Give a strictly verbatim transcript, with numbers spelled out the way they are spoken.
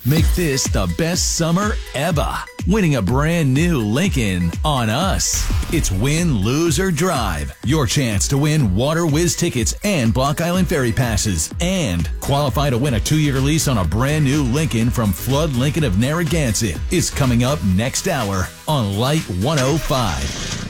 Make this the best summer ever. Winning a brand new Lincoln on us. It's win, lose, or drive. Your chance to win Water Whiz tickets and Block Island Ferry passes. And qualify to win a two-year lease on a brand new Lincoln from Flood Lincoln of Narragansett is coming up next hour on Light one oh five.